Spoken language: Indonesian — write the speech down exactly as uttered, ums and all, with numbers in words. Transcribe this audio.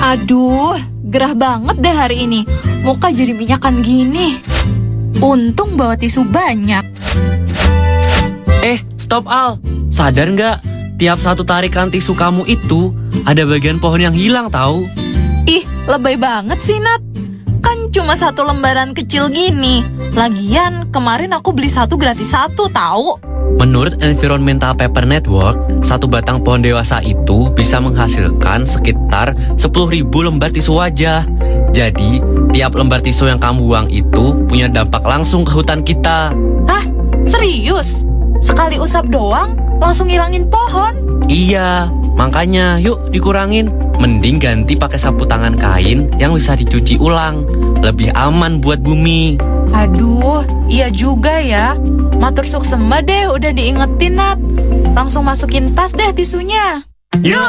Aduh, gerah banget deh hari ini. Muka jadi minyakan gini. Untung bawa tisu banyak. Eh, stop Al. Sadar nggak? Tiap satu tarikan tisu kamu itu ada bagian pohon yang hilang tahu? Ih, lebay banget sih, Nat. Kan cuma satu lembaran kecil gini. Lagian, kemarin aku beli satu gratis satu, tahu? Menurut Environmental Paper Network, satu batang pohon dewasa itu bisa menghasilkan sekitar sepuluh ribu lembar tisu wajah. Jadi, tiap lembar tisu yang kamu buang itu punya dampak langsung ke hutan kita. Hah? Serius? Sekali usap doang, langsung ngilangin pohon? Iya, makanya yuk dikurangin. Mending ganti pakai sapu tangan kain yang bisa dicuci ulang. Lebih aman buat bumi. Aduh, iya juga ya. Matur suksema deh udah diingetin, Nat. Langsung masukin tas deh tisunya. Yuk!